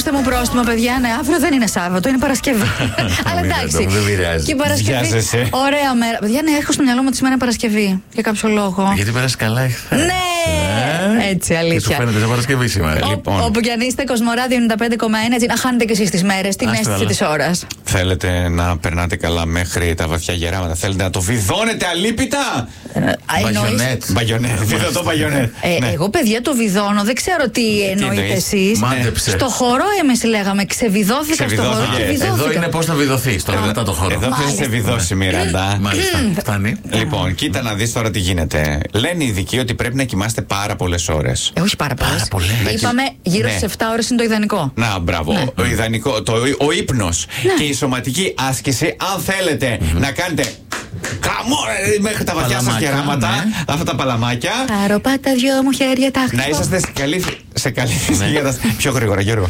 δώστε μου πρόστιμο, παιδιά. Ναι, αύριο δεν είναι Σάββατο, είναι Παρασκευή. Αλλά εντάξει. Δεν πειράζει. Και Παρασκευή. Ωραία μέρα. Παιδιά, ναι, έχω στο μυαλό μου ότι σήμερα είναι Παρασκευή. Για κάποιο λόγο. Γιατί πέρασε καλά εχθές. Ναι! Έτσι, αλήθεια. Και σου φαίνεται σαν Παρασκευή σήμερα. Όπου κι αν είστε, Κοσμοράδιο 95,1, έτσι να χάνετε κι εσείς τις μέρες, την αίσθηση της ώρας. Θέλετε να περνάτε καλά μέχρι τα βαθιά γεράματα? Θέλετε να το βιδώνετε αλίπητα? Μπαγιονέτ. Βιδωτό μπαγιονέτ. Εγώ, παιδιά, το βιδώνω. Δεν ξέρω τι εννοείτε εσείς. Μάντεψε. Στο χορό εμείς λέγαμε ξεβιδώθηκα στο χορό. Εδώ είναι πώς θα βιδωθείς τώρα μετά το χορό. Εδώ ποιος σε βιδώσει, Μιράντα? Μάλιστα. Φτάνει. Λοιπόν, κοίτα να δεις τώρα τι γίνεται. Λένε οι ειδικοί ότι πρέπει να κοιμάστε πάρα πολλές ώρες. Όχι πάρα πολλές. Είπαμε γύρω στις 7 ώρες είναι το ιδανικό. Να, μπράβο. Ο ιδανικό, ο ύπνος και η σωματική άσκηση, αν θέλετε να κάνετε μέχρι τα βαθιά σας κεράματα, αυτά τα παλαμάκια. Πάρω τα δυο μου χέρια τα να είσαστε σε καλή φυσική κατάσταση. Πιο γρήγορα, Γιώργο.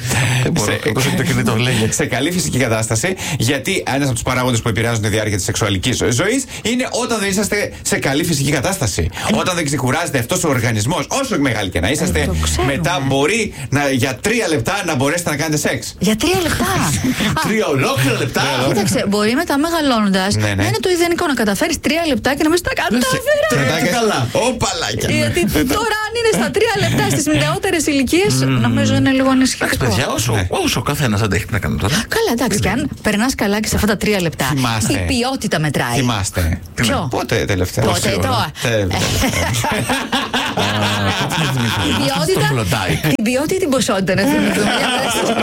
Σε καλή φυσική κατάσταση, γιατί ένας από τους παράγοντες που επηρεάζουν τη διάρκεια της σεξουαλικής ζωής είναι όταν δεν είσαστε σε καλή φυσική κατάσταση. Όταν δεν ξεκουράζεται αυτός ο οργανισμός, όσο μεγάλη και να είσαστε, μετά μπορεί για 3 λεπτά να μπορέσετε να κάνετε σεξ. Για 3 λεπτά. 3 ολόκληρα λεπτά. Κοίταξε, μπορεί μετά μεγαλώνοντας να είναι το ιδανικό να καταφέρεις 3 λεπτά και να μην τα κατάφερα. Καλά. Οπαλάκια. Γιατί τώρα, αν είναι στα 3 λεπτά στις νεότερες ηλικίες, νομίζω είναι λίγο ανησυχητικό. Εντάξει, παιδιά, όσο ο καθένας αντέχει να κάνει τώρα. Καλά, εντάξει, και αν περνάς καλά και σε αυτά τα 3 λεπτά, η ποιότητα μετράει. Θυμάστε. Ποιο? Πότε τελευταία? Πότε τώρα. Την ποιότητα ή την ποσότητα, να θυμηθούμε.